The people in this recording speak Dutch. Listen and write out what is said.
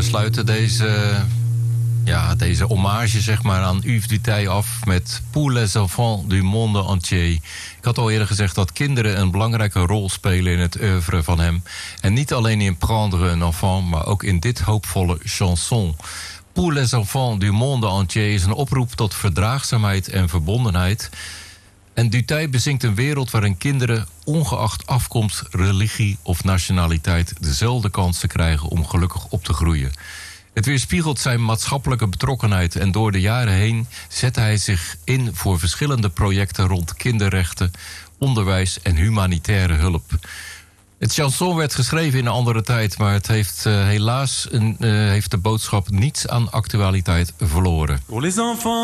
we sluiten deze hommage zeg maar, aan Yves Duteil af met Pour les enfants du monde entier. Ik had al eerder gezegd dat kinderen een belangrijke rol spelen in het oeuvre van hem. En niet alleen in Prendre un enfant, maar ook in dit hoopvolle chanson. Pour les enfants du monde entier is een oproep tot verdraagzaamheid en verbondenheid. En Duteil bezingt een wereld waarin kinderen, ongeacht afkomst, religie of nationaliteit, dezelfde kansen krijgen om gelukkig op te groeien. Het weerspiegelt zijn maatschappelijke betrokkenheid en door de jaren heen zette hij zich in voor verschillende projecten rond kinderrechten, onderwijs en humanitaire hulp. Het chanson werd geschreven in een andere tijd, maar het heeft helaas heeft de boodschap niets aan actualiteit verloren.